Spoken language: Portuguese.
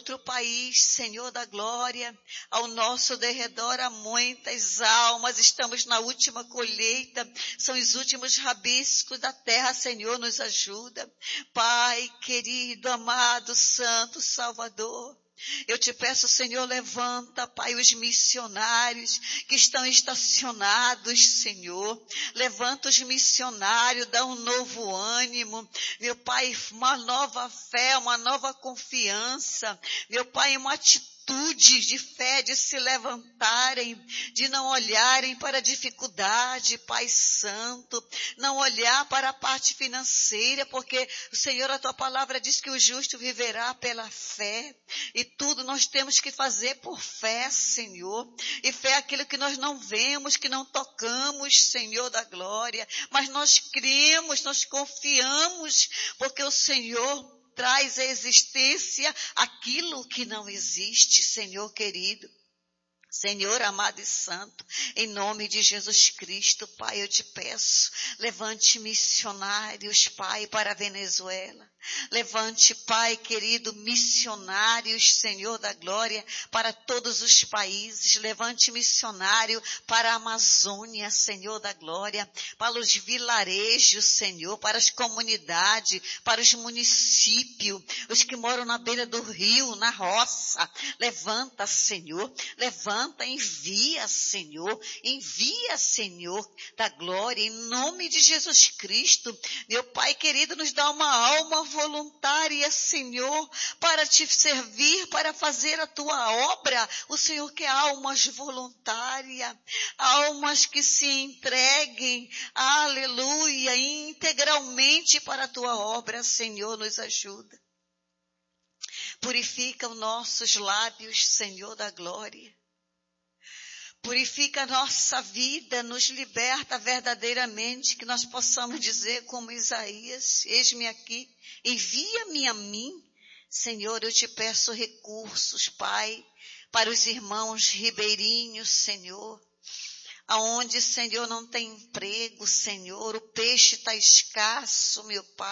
outro país, Senhor da glória. Ao nosso derredor há muitas almas, estamos na última colheita, são os últimos rabiscos da terra, Senhor, nos ajuda. Pai querido, amado, santo, Salvador, eu te peço, Senhor, levanta, Pai, os missionários que estão estacionados, Senhor. Levanta os missionários, dá um novo ânimo. Meu Pai, uma nova fé, uma nova confiança. Meu Pai, uma atitude de fé, de se levantarem, de não olharem para a dificuldade, Pai Santo, não olhar para a parte financeira, porque o Senhor, a tua palavra diz que o justo viverá pela fé, e tudo nós temos que fazer por fé, Senhor, e fé é aquilo que nós não vemos, que não tocamos, Senhor da glória, mas nós cremos, nós confiamos, porque o Senhor traz à existência aquilo que não existe, Senhor querido. Senhor amado e santo, em nome de Jesus Cristo, Pai, eu te peço, levante missionários, Pai, para a Venezuela. Levante, Pai querido, missionários, Senhor da glória, para todos os países. Levante missionário para a Amazônia, Senhor da glória, para os vilarejos, Senhor, para as comunidades, para os municípios, os que moram na beira do rio, na roça. Levanta, Senhor, levanta, envia, Senhor da glória, em nome de Jesus Cristo. Meu Pai querido, nos dá uma alma voluntária, Senhor, para te servir, para fazer a tua obra. O Senhor quer almas voluntárias, almas que se entreguem, aleluia, integralmente para a tua obra. Senhor, nos ajuda. Purifica os nossos lábios, Senhor da glória. Purifica a nossa vida, nos liberta verdadeiramente, que nós possamos dizer como Isaías, eis-me aqui, envia-me a mim. Senhor, eu te peço recursos, Pai, para os irmãos ribeirinhos, Senhor, aonde, Senhor, não tem emprego, Senhor, o peixe está escasso, meu Pai.